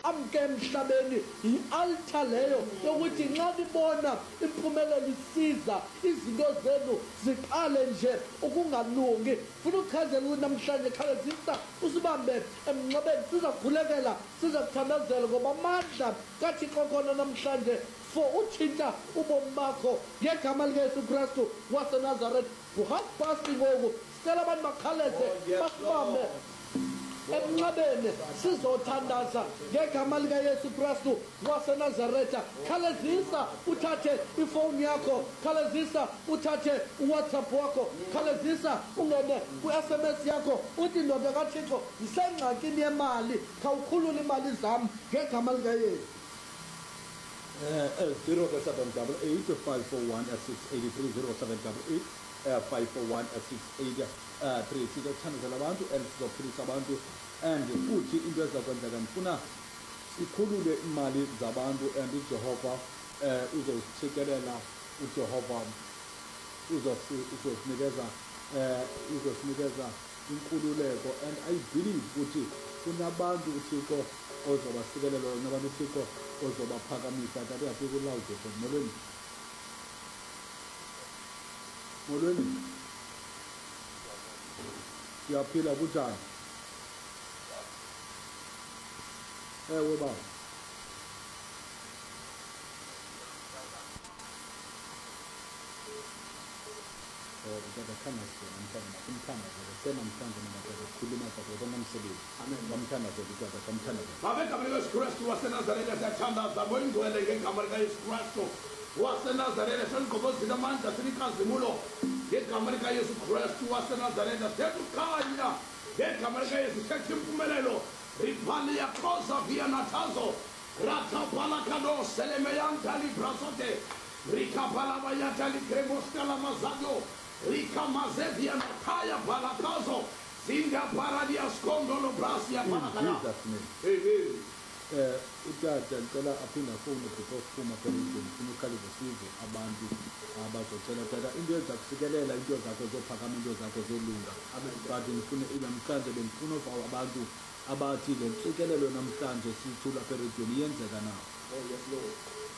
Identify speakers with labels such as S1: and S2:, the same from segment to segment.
S1: amke emhlabeni i-altar leyo yokuthi nxa libona impumelelo isiza izinto zenu ziqale nje ukungalungi. Funa ukuchazela ukuthi namhlanje khalezisa usibambe emnqabeni, sizakhulekela sizakuthandazela ngoba amandla kaThixo khona namhlanje for utshintsha ubomi bakho ngegama likaYesu Kristu waseNazaretha. Ngo-half-past ngoku sicela abantu bakhaleze basibambe emnqabeni sizothandaza ngegama likaYesu Kristu waseNazaretha. Khalezisa uthathe ifowuni yakho, khalezisa uthathe uWhatsApp wakho, khalezisa ungene ku-SMS yakho uthi ndoda kaThixo ndisengxakini yemali, khawukhulule imali zam ngegama likaYesu.
S2: 0788 541 683 0788 541 683 sizothandazela abantu and sizophilisa abantu. And futhi into ezakwenzeka ndifuna sikhulule imali zabantu and uJehova uzosikelela, uJehova uzosinikeza inkululeko. And I believe ukuthi kunabantu uThixo ozobasikelela, nabantu uThixo ozobaphakamisa. Kanti uyafika ulawude molweni siyaphila kunjani? Ewe baba.
S3: waseNazaretha senigqobozile amandla sinikazimulo ngegama likaYesu Kristu waseNazaretha. Sekukhanya ngegama likaYesu, setha impumelelo ripali yakhoza via natazo ratapalakado selemeyantali brasote rikapalabayatali kremoskalamazado rikamazevia nakaya balakazo zinga paradia skondolo brasia palakala.
S2: Utata ngicela aphinde afune before siphuma phela funa ukhalise size abantu abazocela tata into eyenza kusikelela into zakho zophakama, into zakho zolunga. But ngifuna namhlanje bengifuna abantu abathi le ntsikelelo namhlanje sithula peredweni iyenzeka na?
S3: Oh yes Lord.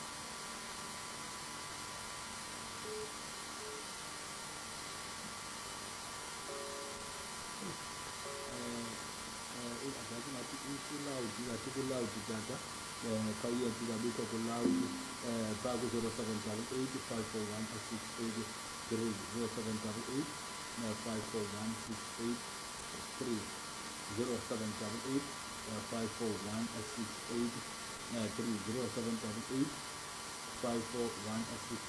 S2: Loud data kaya tukabika ku loud bago 0778 541 683 0778 541 683 0778 541 683 0778 541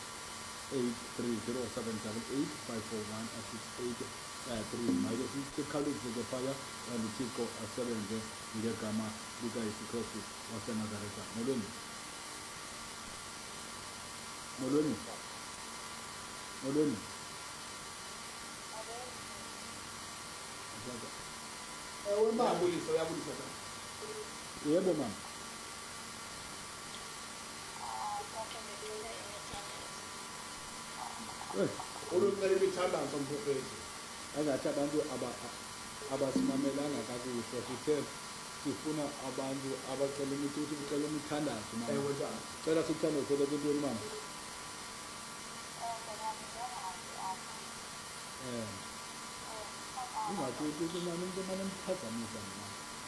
S2: 683 0778 541 683. Maye sikhalise ke phaya uThixo asebenze ngegama likaYesu Kristu waseNazaretha. Molweni
S1: Ewe mama,
S3: uyabulisa.
S2: Yebo mama.
S3: Ulumele imithandazo mprofeti.
S2: Angathi abantu abasimamelanga kakuhle sithe sifuna abantu abacela ukuthi ucela umthandazo mama.
S3: Ewe njalo.
S2: Cela sikuthandaze kwentweni mama. Ungathi ukuthi mama umuntu emphazamisa mama.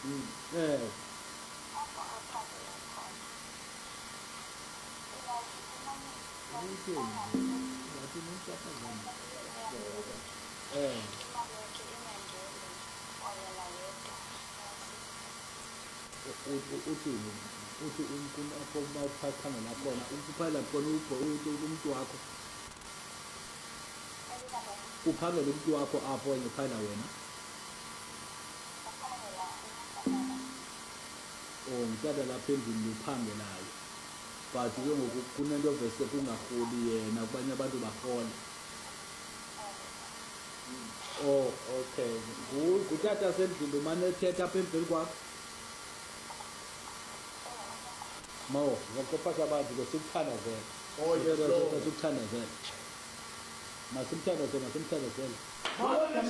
S2: uthi unkulu apho mawuphathana nakhona ukuphela khona umuntu wakho uphangela umuntu wakho apho ngephana wena ngicela lapha endlini uphangelayo but ke ngoku kunento vese kungaholi yena kubanye abantu bahola. Oh okay, ngutata sendlini umane ethetha apha emveni kwakho mawo ngokuphatha abantu besikuthandazela.
S3: Oh yes Lord,
S2: besikuthandazela masimthandazela masimthandazela.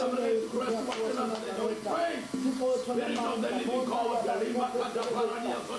S3: Praise the living God,